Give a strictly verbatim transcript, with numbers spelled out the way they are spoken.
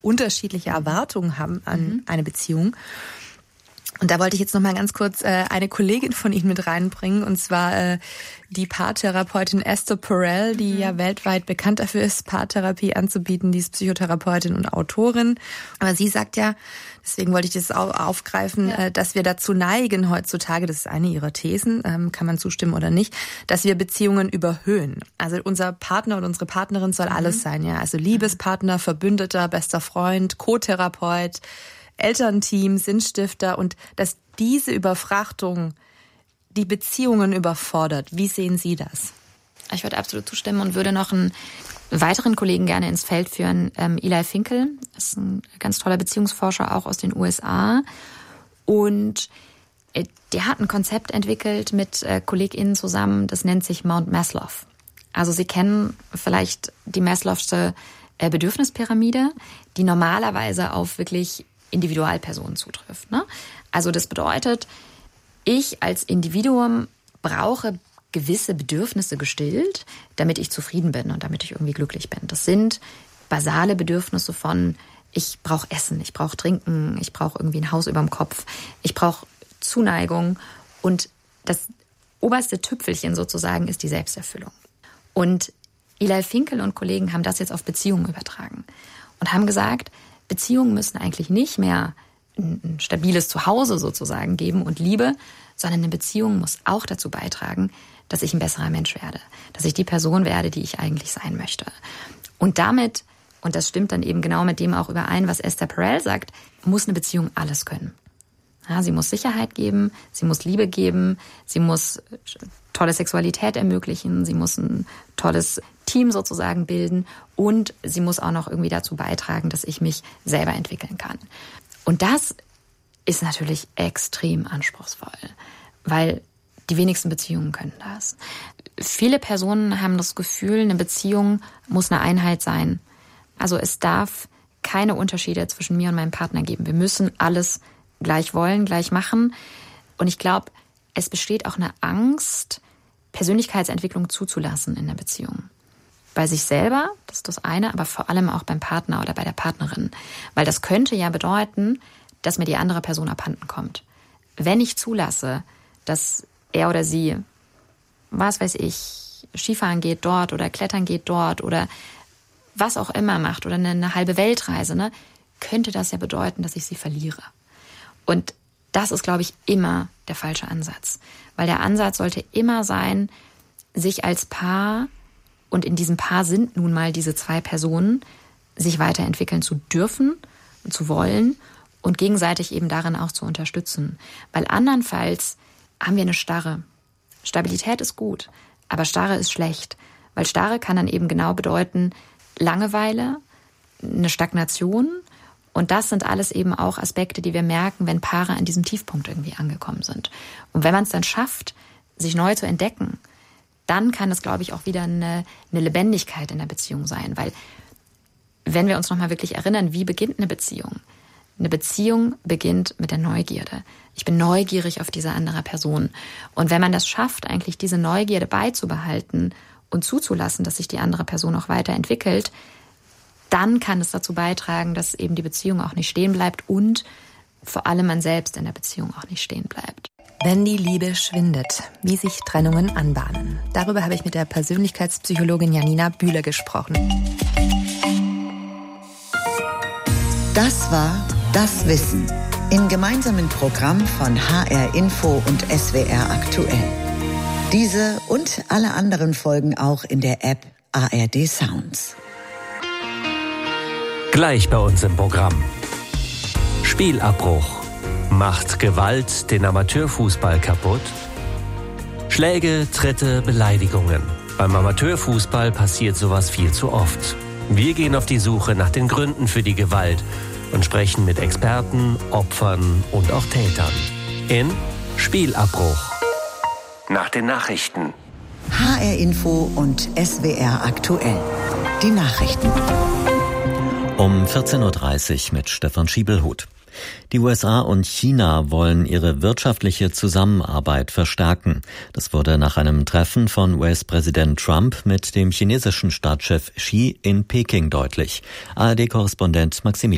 unterschiedliche Erwartungen haben an mhm. eine Beziehung. Und da wollte ich jetzt noch mal ganz kurz äh, eine Kollegin von Ihnen mit reinbringen, und zwar äh, die Paartherapeutin Esther Perel, die mhm. ja weltweit bekannt dafür ist, Paartherapie anzubieten. Die ist Psychotherapeutin und Autorin. Aber sie sagt ja, deswegen wollte ich das auch aufgreifen, ja. äh, dass wir dazu neigen heutzutage, das ist eine ihrer Thesen, ähm, kann man zustimmen oder nicht, dass wir Beziehungen überhöhen. Also unser Partner oder unsere Partnerin soll mhm. alles sein, ja. Also Liebespartner, Verbündeter, bester Freund, Co-Therapeut, Elternteam, Sinnstifter, und dass diese Überfrachtung die Beziehungen überfordert. Wie sehen Sie das? Ich würde absolut zustimmen und würde noch einen weiteren Kollegen gerne ins Feld führen. Ähm, Eli Finkel ist ein ganz toller Beziehungsforscher, auch aus den U S A. Und äh, der hat ein Konzept entwickelt mit äh, KollegInnen zusammen, das nennt sich Mount Maslow. Also Sie kennen vielleicht die Maslow'sche äh, Bedürfnispyramide, die normalerweise auf wirklich Individualpersonen zutrifft. Ne? Also das bedeutet, ich als Individuum brauche gewisse Bedürfnisse gestillt, damit ich zufrieden bin und damit ich irgendwie glücklich bin. Das sind basale Bedürfnisse von, ich brauche Essen, ich brauche Trinken, ich brauche irgendwie ein Haus über dem Kopf, ich brauche Zuneigung, und das oberste Tüpfelchen sozusagen ist die Selbsterfüllung. Und Eli Finkel und Kollegen haben das jetzt auf Beziehungen übertragen und haben gesagt, Beziehungen müssen eigentlich nicht mehr ein stabiles Zuhause sozusagen geben und Liebe, sondern eine Beziehung muss auch dazu beitragen, dass ich ein besserer Mensch werde, dass ich die Person werde, die ich eigentlich sein möchte. Und damit, und das stimmt dann eben genau mit dem auch überein, was Esther Perel sagt, muss eine Beziehung alles können. Ja, sie muss Sicherheit geben, sie muss Liebe geben, sie muss tolle Sexualität ermöglichen, sie muss ein tolles Team sozusagen bilden, und sie muss auch noch irgendwie dazu beitragen, dass ich mich selber entwickeln kann. Und das ist natürlich extrem anspruchsvoll, weil die wenigsten Beziehungen können das. Viele Personen haben das Gefühl, eine Beziehung muss eine Einheit sein. Also es darf keine Unterschiede zwischen mir und meinem Partner geben. Wir müssen alles gleich wollen, gleich machen. Und ich glaube, es besteht auch eine Angst, Persönlichkeitsentwicklung zuzulassen in der Beziehung. Bei sich selber, das ist das eine, aber vor allem auch beim Partner oder bei der Partnerin. Weil das könnte ja bedeuten, dass mir die andere Person abhanden kommt. Wenn ich zulasse, dass er oder sie, was weiß ich, Skifahren geht dort oder Klettern geht dort oder was auch immer macht oder eine, eine halbe Weltreise, ne, könnte das ja bedeuten, dass ich sie verliere. Und das ist, glaube ich, immer der falsche Ansatz. Weil der Ansatz sollte immer sein, sich als Paar, und in diesem Paar sind nun mal diese zwei Personen, sich weiterentwickeln zu dürfen und zu wollen und gegenseitig eben darin auch zu unterstützen. Weil andernfalls haben wir eine Starre. Stabilität ist gut, aber Starre ist schlecht. Weil Starre kann dann eben genau bedeuten Langeweile, eine Stagnation. Und das sind alles eben auch Aspekte, die wir merken, wenn Paare an diesem Tiefpunkt irgendwie angekommen sind. Und wenn man es dann schafft, sich neu zu entdecken, dann kann es, glaube ich, auch wieder eine, eine Lebendigkeit in der Beziehung sein. Weil wenn wir uns nochmal wirklich erinnern, wie beginnt eine Beziehung? Eine Beziehung beginnt mit der Neugierde. Ich bin neugierig auf diese andere Person. Und wenn man das schafft, eigentlich diese Neugierde beizubehalten und zuzulassen, dass sich die andere Person auch weiterentwickelt, dann kann es dazu beitragen, dass eben die Beziehung auch nicht stehen bleibt und vor allem man selbst in der Beziehung auch nicht stehen bleibt. Wenn die Liebe schwindet, wie sich Trennungen anbahnen. Darüber habe ich mit der Persönlichkeitspsychologin Janina Bühler gesprochen. Das war Das Wissen im gemeinsamen Programm von H R Info und S W R Aktuell. Diese und alle anderen Folgen auch in der App A R D Sounds. Gleich bei uns im Programm. Spielabbruch. Macht Gewalt den Amateurfußball kaputt? Schläge, Tritte, Beleidigungen. Beim Amateurfußball passiert sowas viel zu oft. Wir gehen auf die Suche nach den Gründen für die Gewalt und sprechen mit Experten, Opfern und auch Tätern. In Spielabbruch. Nach den Nachrichten. H R Info und S W R Aktuell. Die Nachrichten. Um vierzehn Uhr dreißig mit Stefan Schiebelhut. Die U S A und China wollen ihre wirtschaftliche Zusammenarbeit verstärken. Das wurde nach einem Treffen von U S-Präsident Trump mit dem chinesischen Staatschef Xi in Peking deutlich. A R D-Korrespondent Maximilian